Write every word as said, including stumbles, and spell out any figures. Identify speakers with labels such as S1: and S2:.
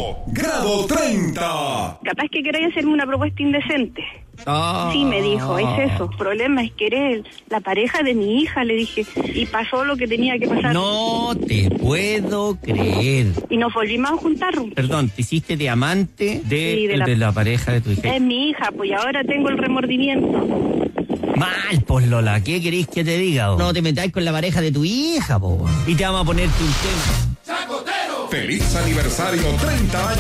S1: Chacotero, grado treinta.
S2: Capaz que queráis hacerme una propuesta indecente.
S3: Oh.
S2: Sí, me dijo, es eso. El problema es que eres la pareja de mi hija, le dije. Y pasó lo que tenía que pasar.
S3: No te puedo creer.
S2: Y nos volvimos a juntar.
S3: Perdón, te hiciste de amante de,
S2: Sí, de la-
S3: de la pareja de tu hija.
S2: Es mi hija, pues y ahora tengo el remordimiento.
S3: Mal, pues Lola, ¿qué querés que te diga? Oh? No te metáis con la pareja de tu hija, po. Y te vamos a ponerte un tema.
S1: Feliz aniversario treinta años.